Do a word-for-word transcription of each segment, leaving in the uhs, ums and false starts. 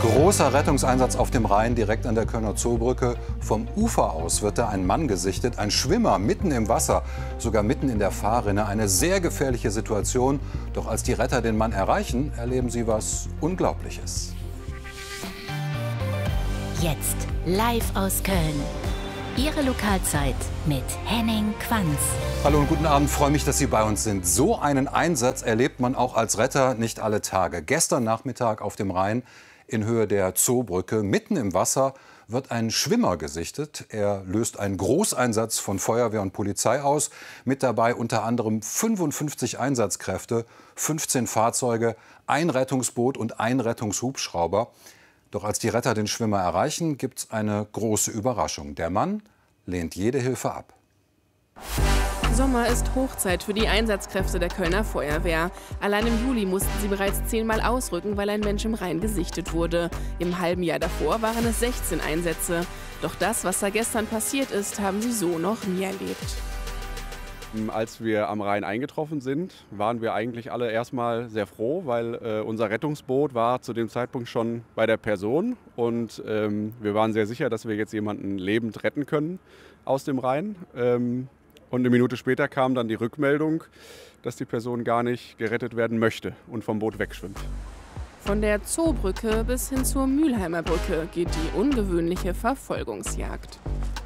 Großer Rettungseinsatz auf dem Rhein, direkt an der Kölner Zoobrücke. Vom Ufer aus wird da ein Mann gesichtet, ein Schwimmer mitten im Wasser, sogar mitten in der Fahrrinne. Eine sehr gefährliche Situation. Doch als die Retter den Mann erreichen, erleben sie was Unglaubliches. Jetzt live aus Köln. Ihre Lokalzeit mit Henning Quanz. Hallo und guten Abend, freue mich, dass Sie bei uns sind. So einen Einsatz erlebt man auch als Retter nicht alle Tage. Gestern Nachmittag auf dem Rhein in Höhe der Zoobrücke, mitten im Wasser, wird ein Schwimmer gesichtet. Er löst einen Großeinsatz von Feuerwehr und Polizei aus. Mit dabei unter anderem fünfundfünfzig Einsatzkräfte, fünfzehn Fahrzeuge, ein Rettungsboot und ein Rettungshubschrauber. Doch als die Retter den Schwimmer erreichen, gibt es eine große Überraschung. Der Mann lehnt jede Hilfe ab. Sommer ist Hochzeit für die Einsatzkräfte der Kölner Feuerwehr. Allein im Juli mussten sie bereits zehnmal ausrücken, weil ein Mensch im Rhein gesichtet wurde. Im halben Jahr davor waren es sechzehn Einsätze. Doch das, was da gestern passiert ist, haben sie so noch nie erlebt. Als wir am Rhein eingetroffen sind, waren wir eigentlich alle erstmal sehr froh, weil äh, unser Rettungsboot war zu dem Zeitpunkt schon bei der Person. Und ähm, wir waren sehr sicher, dass wir jetzt jemanden lebend retten können aus dem Rhein. Ähm, und eine Minute später kam dann die Rückmeldung, dass die Person gar nicht gerettet werden möchte und vom Boot wegschwimmt. Von der Zoobrücke bis hin zur Mülheimer Brücke geht die ungewöhnliche Verfolgungsjagd.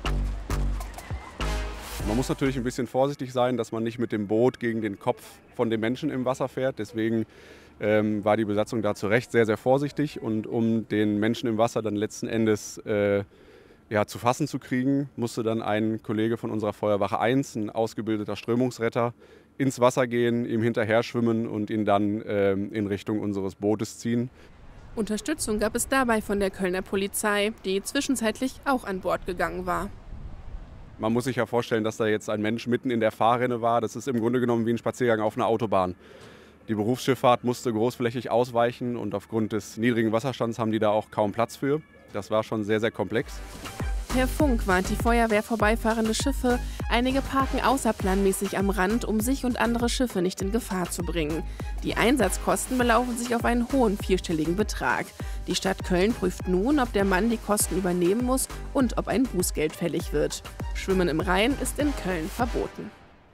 Man muss natürlich ein bisschen vorsichtig sein, dass man nicht mit dem Boot gegen den Kopf von dem Menschen im Wasser fährt. Deswegen ähm, war die Besatzung da zu Recht sehr, sehr vorsichtig. Und um den Menschen im Wasser dann letzten Endes äh, ja, zu fassen zu kriegen, musste dann ein Kollege von unserer Feuerwache eins, ein ausgebildeter Strömungsretter, ins Wasser gehen, ihm hinterher schwimmen und ihn dann ähm, in Richtung unseres Bootes ziehen. Unterstützung gab es dabei von der Kölner Polizei, die zwischenzeitlich auch an Bord gegangen war. Man muss sich ja vorstellen, dass da jetzt ein Mensch mitten in der Fahrrinne war. Das ist im Grunde genommen wie ein Spaziergang auf einer Autobahn. Die Berufsschifffahrt musste großflächig ausweichen und aufgrund des niedrigen Wasserstands haben die da auch kaum Platz für. Das war schon sehr, sehr komplex. Per Funk warnt die Feuerwehr vorbeifahrende Schiffe. Einige parken außerplanmäßig am Rand, um sich und andere Schiffe nicht in Gefahr zu bringen. Die Einsatzkosten belaufen sich auf einen hohen vierstelligen Betrag. Die Stadt Köln prüft nun, ob der Mann die Kosten übernehmen muss und ob ein Bußgeld fällig wird. Schwimmen im Rhein ist in Köln verboten.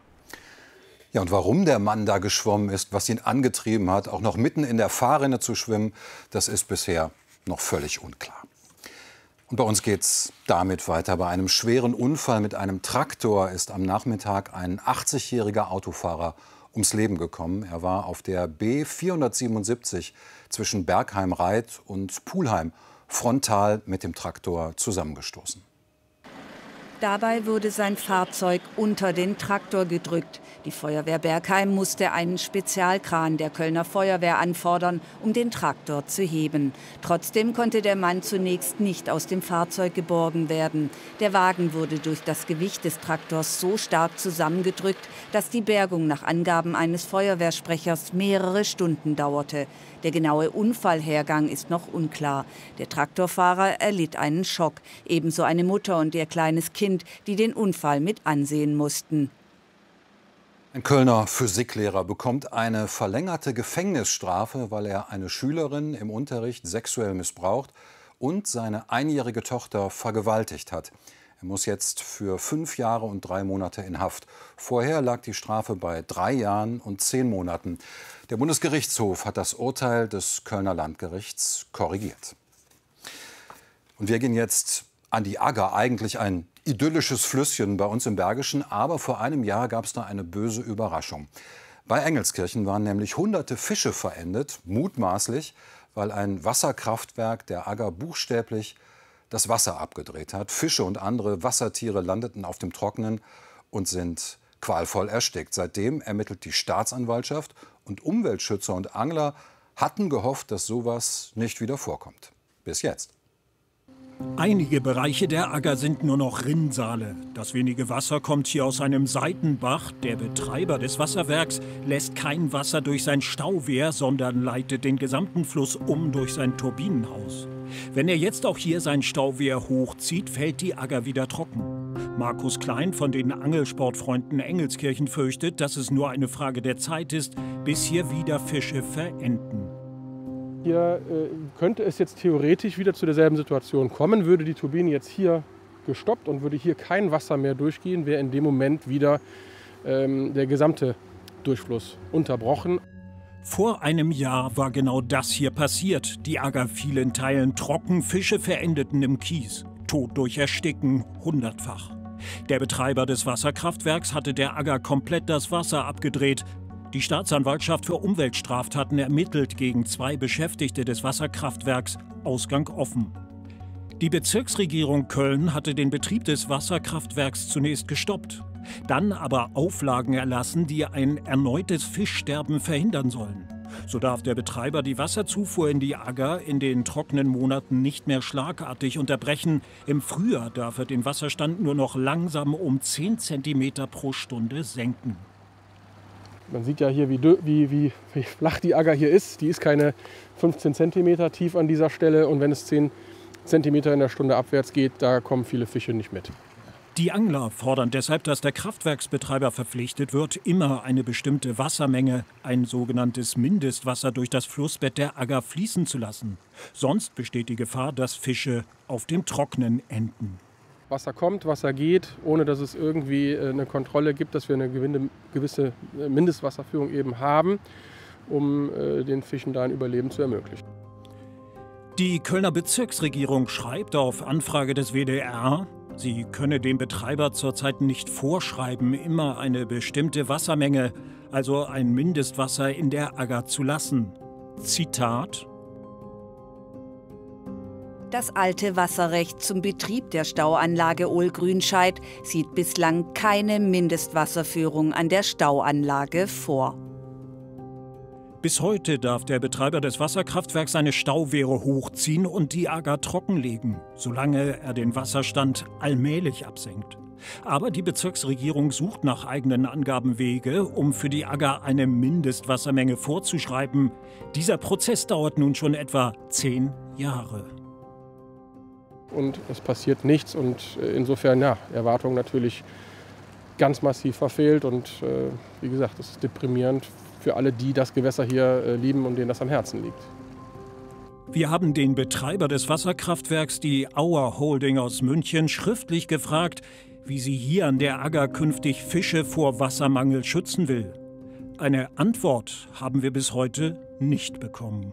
Ja, und warum der Mann da geschwommen ist, was ihn angetrieben hat, auch noch mitten in der Fahrrinne zu schwimmen, das ist bisher noch völlig unklar. Und bei uns geht's damit weiter. Bei einem schweren Unfall mit einem Traktor ist am Nachmittag ein achtzigjähriger Autofahrer ums Leben gekommen. Er war auf der B vierhundertsiebenundsiebzig zwischen Bergheim-Reit und Pulheim frontal mit dem Traktor zusammengestoßen. Dabei wurde sein Fahrzeug unter den Traktor gedrückt. Die Feuerwehr Bergheim musste einen Spezialkran der Kölner Feuerwehr anfordern, um den Traktor zu heben. Trotzdem konnte der Mann zunächst nicht aus dem Fahrzeug geborgen werden. Der Wagen wurde durch das Gewicht des Traktors so stark zusammengedrückt, dass die Bergung nach Angaben eines Feuerwehrsprechers mehrere Stunden dauerte. Der genaue Unfallhergang ist noch unklar. Der Traktorfahrer erlitt einen Schock, ebenso eine Mutter und ihr kleines Kind, die den Unfall mit ansehen mussten. Ein Kölner Physiklehrer bekommt eine verlängerte Gefängnisstrafe, weil er eine Schülerin im Unterricht sexuell missbraucht und seine einjährige Tochter vergewaltigt hat. Er muss jetzt für fünf Jahre und drei Monate in Haft. Vorher lag die Strafe bei drei Jahren und zehn Monaten. Der Bundesgerichtshof hat das Urteil des Kölner Landgerichts korrigiert. Und wir gehen jetzt an die Agger, eigentlich ein idyllisches Flüsschen bei uns im Bergischen. Aber vor einem Jahr gab es da eine böse Überraschung. Bei Engelskirchen waren nämlich hunderte Fische verendet, mutmaßlich, weil ein Wasserkraftwerk der Agger buchstäblich das Wasser abgedreht hat. Fische und andere Wassertiere landeten auf dem Trockenen und sind qualvoll erstickt. Seitdem ermittelt die Staatsanwaltschaft und Umweltschützer und Angler hatten gehofft, dass sowas nicht wieder vorkommt. Bis jetzt. Einige Bereiche der Agger sind nur noch Rinnsale. Das wenige Wasser kommt hier aus einem Seitenbach. Der Betreiber des Wasserwerks lässt kein Wasser durch sein Stauwehr, sondern leitet den gesamten Fluss um durch sein Turbinenhaus. Wenn er jetzt auch hier sein Stauwehr hochzieht, fällt die Agger wieder trocken. Markus Klein von den Angelsportfreunden Engelskirchen fürchtet, dass es nur eine Frage der Zeit ist, bis hier wieder Fische verenden. Hier äh, könnte es jetzt theoretisch wieder zu derselben Situation kommen. Würde die Turbine jetzt hier gestoppt und würde hier kein Wasser mehr durchgehen, wäre in dem Moment wieder ähm, der gesamte Durchfluss unterbrochen. Vor einem Jahr war genau das hier passiert. Die Agger fiel in Teilen trocken, Fische verendeten im Kies. Tod durch Ersticken hundertfach. Der Betreiber des Wasserkraftwerks hatte der Agger komplett das Wasser abgedreht. Die Staatsanwaltschaft für Umweltstraftaten ermittelt gegen zwei Beschäftigte des Wasserkraftwerks, Ausgang offen. Die Bezirksregierung Köln hatte den Betrieb des Wasserkraftwerks zunächst gestoppt, dann aber Auflagen erlassen, die ein erneutes Fischsterben verhindern sollen. So darf der Betreiber die Wasserzufuhr in die Agger in den trockenen Monaten nicht mehr schlagartig unterbrechen. Im Frühjahr darf er den Wasserstand nur noch langsam um zehn Zentimeter pro Stunde senken. Man sieht ja hier, wie, wie, wie, wie flach die Agger hier ist. Die ist keine fünfzehn Zentimeter tief an dieser Stelle. Und wenn es zehn Zentimeter in der Stunde abwärts geht, da kommen viele Fische nicht mit. Die Angler fordern deshalb, dass der Kraftwerksbetreiber verpflichtet wird, immer eine bestimmte Wassermenge, ein sogenanntes Mindestwasser, durch das Flussbett der Agger fließen zu lassen. Sonst besteht die Gefahr, dass Fische auf dem Trocknen enden. Wasser kommt, Wasser geht, ohne dass es irgendwie eine Kontrolle gibt, dass wir eine gewisse Mindestwasserführung eben haben, um den Fischen da ein Überleben zu ermöglichen. Die Kölner Bezirksregierung schreibt auf Anfrage des W D R, sie könne dem Betreiber zurzeit nicht vorschreiben, immer eine bestimmte Wassermenge, also ein Mindestwasser in der Agger zu lassen. Zitat: Das alte Wasserrecht zum Betrieb der Stauanlage Ohl-Grünscheid sieht bislang keine Mindestwasserführung an der Stauanlage vor. Bis heute darf der Betreiber des Wasserkraftwerks seine Stauwehre hochziehen und die Agger trockenlegen, solange er den Wasserstand allmählich absenkt. Aber die Bezirksregierung sucht nach eigenen Angaben Wege, um für die Agger eine Mindestwassermenge vorzuschreiben. Dieser Prozess dauert nun schon etwa zehn Jahre. Und es passiert nichts und insofern, ja, Erwartung natürlich ganz massiv verfehlt und äh, wie gesagt, es ist deprimierend für alle, die das Gewässer hier äh, lieben und denen das am Herzen liegt. Wir haben den Betreiber des Wasserkraftwerks, die Auer Holding aus München, schriftlich gefragt, wie sie hier an der Agger künftig Fische vor Wassermangel schützen will. Eine Antwort haben wir bis heute nicht bekommen.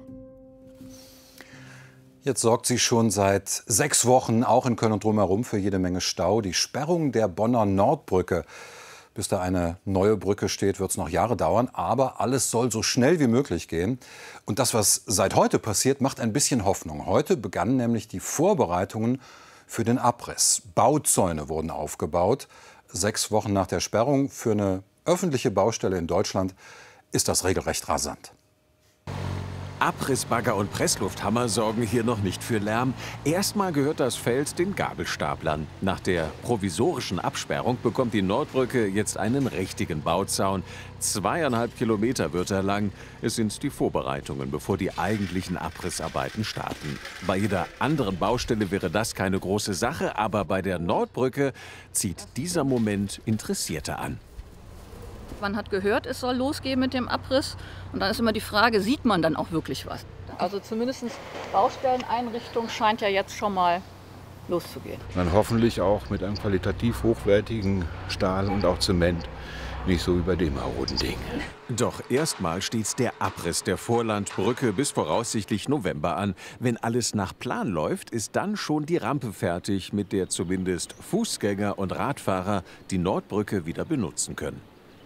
Jetzt sorgt sie schon seit sechs Wochen auch in Köln und drumherum für jede Menge Stau. Die Sperrung der Bonner Nordbrücke. Bis da eine neue Brücke steht, wird es noch Jahre dauern. Aber alles soll so schnell wie möglich gehen. Und das, was seit heute passiert, macht ein bisschen Hoffnung. Heute begannen nämlich die Vorbereitungen für den Abriss. Bauzäune wurden aufgebaut. Sechs Wochen nach der Sperrung für eine öffentliche Baustelle in Deutschland ist das regelrecht rasant. Abrissbagger und Presslufthammer sorgen hier noch nicht für Lärm. Erstmal gehört das Feld den Gabelstaplern. Nach der provisorischen Absperrung bekommt die Nordbrücke jetzt einen richtigen Bauzaun. Zweieinhalb Kilometer wird er lang. Es sind die Vorbereitungen, bevor die eigentlichen Abrissarbeiten starten. Bei jeder anderen Baustelle wäre das keine große Sache, aber bei der Nordbrücke zieht dieser Moment Interessierte an. Man hat gehört, es soll losgehen mit dem Abriss. Und dann ist immer die Frage, sieht man dann auch wirklich was? Also zumindest Baustelleneinrichtung scheint ja jetzt schon mal loszugehen. Dann hoffentlich auch mit einem qualitativ hochwertigen Stahl und auch Zement. Nicht so wie bei dem maroden Ding. Doch erstmal steht der Abriss der Vorlandbrücke bis voraussichtlich November an. Wenn alles nach Plan läuft, ist dann schon die Rampe fertig, mit der zumindest Fußgänger und Radfahrer die Nordbrücke wieder benutzen können.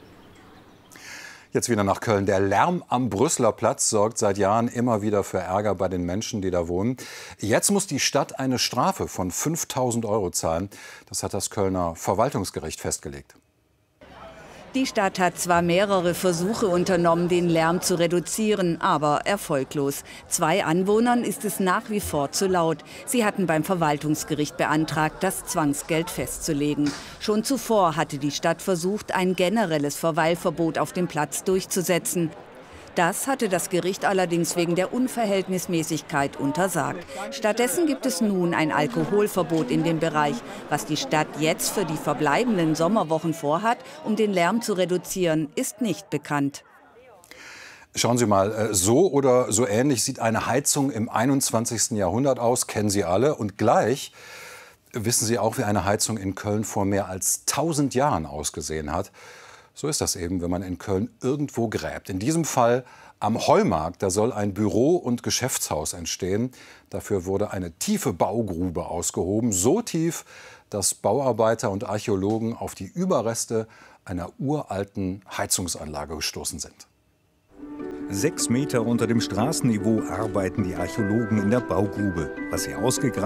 Jetzt wieder nach Köln. Der Lärm am Brüsseler Platz sorgt seit Jahren immer wieder für Ärger bei den Menschen, die da wohnen. Jetzt muss die Stadt eine Strafe von fünftausend Euro zahlen. Das hat das Kölner Verwaltungsgericht festgelegt. Die Stadt hat zwar mehrere Versuche unternommen, den Lärm zu reduzieren, aber erfolglos. Zwei Anwohnern ist es nach wie vor zu laut. Sie hatten beim Verwaltungsgericht beantragt, das Zwangsgeld festzulegen. Schon zuvor hatte die Stadt versucht, ein generelles Verweilverbot auf dem Platz durchzusetzen. Das hatte das Gericht allerdings wegen der Unverhältnismäßigkeit untersagt. Stattdessen gibt es nun ein Alkoholverbot in dem Bereich. Was die Stadt jetzt für die verbleibenden Sommerwochen vorhat, um den Lärm zu reduzieren, ist nicht bekannt. Schauen Sie mal, so oder so ähnlich sieht eine Heizung im einundzwanzigsten Jahrhundert aus, kennen Sie alle. Und gleich wissen Sie auch, wie eine Heizung in Köln vor mehr als tausend Jahren ausgesehen hat. So ist das eben, wenn man in Köln irgendwo gräbt. In diesem Fall am Heumarkt, da soll ein Büro- und Geschäftshaus entstehen. Dafür wurde eine tiefe Baugrube ausgehoben, so tief, dass Bauarbeiter und Archäologen auf die Überreste einer uralten Heizungsanlage gestoßen sind. Sechs Meter unter dem Straßenniveau arbeiten die Archäologen in der Baugrube. Was sie ausgegraben